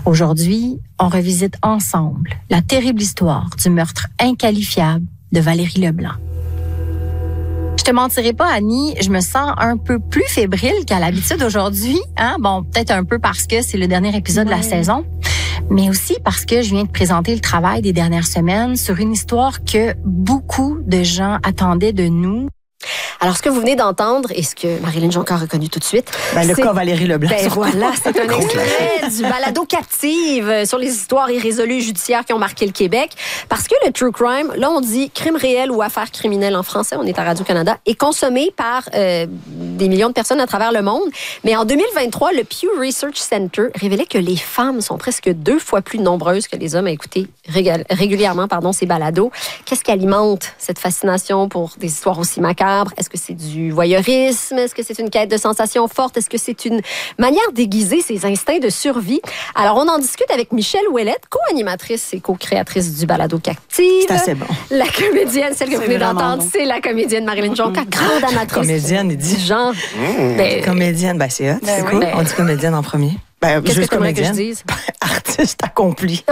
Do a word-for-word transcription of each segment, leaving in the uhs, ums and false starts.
Aujourd'hui, on revisite ensemble la terrible histoire du meurtre inqualifiable de Valérie Leblanc. Je te mentirai pas, Annie, je me sens un peu plus fébrile qu'à l'habitude aujourd'hui. Hein? Bon, peut-être un peu parce que c'est le dernier épisode ouais. de la saison, mais aussi parce que je viens de présenter le travail des dernières semaines sur une histoire que beaucoup de gens attendaient de nous. Alors, ce que vous venez d'entendre et ce que Marilyn Jonca a reconnu tout de suite... Ben, le cas Valérie Leblanc. Ben voilà, c'est un extrait du balado Captive sur les histoires irrésolues judiciaires qui ont marqué le Québec. Parce que le true crime, là, on dit crime réel ou affaire criminelle en français, on est à Radio-Canada, est consommé par euh, des millions de personnes à travers le monde. Mais en deux mille vingt-trois, le Pew Research Center révélait que les femmes sont presque deux fois plus nombreuses que les hommes à écouter rég- régulièrement pardon, ces balados. Qu'est-ce qui alimente cette fascination pour des histoires aussi macabres? Est-ce que c'est du voyeurisme? Est-ce que c'est une quête de sensations fortes? Est-ce que c'est une manière d'aiguiser ses instincts de survie? Alors, on en discute avec Michèle Ouellette, co-animatrice et co-créatrice du balado Captive. C'est assez bon. La comédienne, celle que vous venez d'entendre, bon. c'est la comédienne Marilyn Jonca, mmh. grande amatrice. Comédienne, il dit. Du genre. Mmh. Ben, comédienne, ben c'est hot. Ben c'est oui. cool. Ben, on dit comédienne en premier. Ben, Qu'est-ce juste que tu que je dise? Artiste accompli.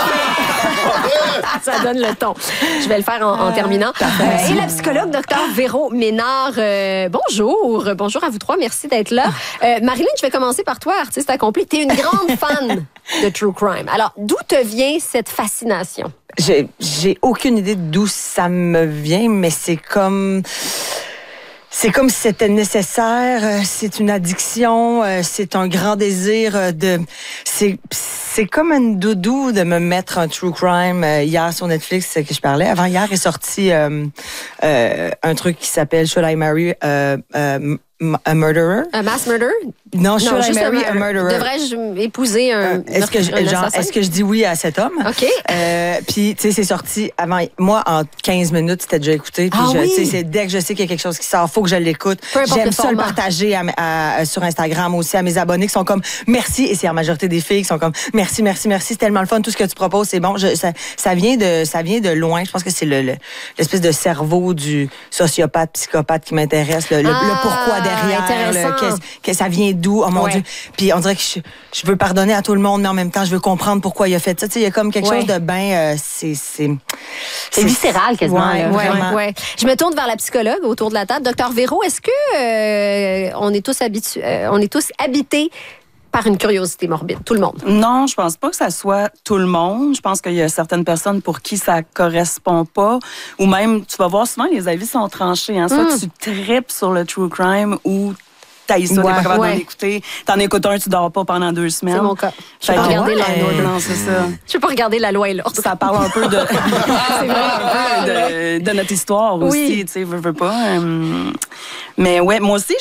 Ça donne le ton. Je vais le faire en, en terminant. Euh, et la psychologue, docteur Véro Ménard. Euh, bonjour. Bonjour à vous trois. Merci d'être là. Euh, Marilyn, je vais commencer par toi, artiste accompli. Tu es une grande fan de True Crime. Alors, d'où te vient cette fascination? J'ai, j'ai aucune idée d'où ça me vient, mais c'est comme... C'est comme si c'était nécessaire, c'est une addiction, c'est un grand désir de... C'est, c'est comme un doudou de me mettre un true crime. Hier, sur Netflix, que je parlais, avant hier est sorti euh, euh, un truc qui s'appelle « Should I Marry euh, euh, a Murderer? » Un mass murder? Non, « Should non, I Marry a Murderer? » Devrais-je épouser un euh, est-ce que je, un genre, est-ce que je dis oui à cet homme? OK. Euh, puis, tu sais, c'est sorti avant... Moi, en quinze minutes, c'était déjà écouté. Puis, ah, je, oui? tu sais, c'est dès que je sais qu'il y a quelque chose qui sort, faut que je l'écoute. J'aime ça le partager à, à, sur Instagram aussi à mes abonnés qui sont comme merci. Et c'est la majorité des filles qui sont comme merci, merci, merci. C'est tellement le fun. Tout ce que tu proposes, c'est bon. Je, ça, ça vient de, ça vient de loin. Je pense que c'est le, le, l'espèce de cerveau du sociopathe, psychopathe qui m'intéresse. Le, le, ah, le pourquoi derrière. Le, que, que ça vient d'où. Oh mon ouais. Dieu. Puis on dirait que je, je veux pardonner à tout le monde, mais en même temps, je veux comprendre pourquoi il a fait ça. Tu sais, il y a comme quelque ouais. chose de bien... Euh, c'est, c'est, c'est viscéral quasiment. Ouais, ouais, ouais, ouais. Je me tourne vers la psychologue autour de la table. Docteur Véro, est-ce que euh, on est tous habitu- euh, on est tous habités par une curiosité morbide, tout le monde? Non, je pense pas que ça soit tout le monde. Je pense qu'il y a certaines personnes pour qui ça correspond pas. Ou même, tu vas voir souvent, les avis sont tranchés. Hein. Soit mm. tu tripes sur le true crime ou t'as ça, ouais, t'es pas capable ouais. d'en écouter. T'en écoutes un, tu dors pas pendant deux semaines. C'est mon cas. Je peux pas regarder ouais. la loi. Non, c'est ça. Je peux pas regarder la loi et l'ordre. Ça parle un peu de, c'est vrai, un peu de, de notre histoire aussi, oui. tu sais, veux, veux pas. Mais ouais, moi aussi,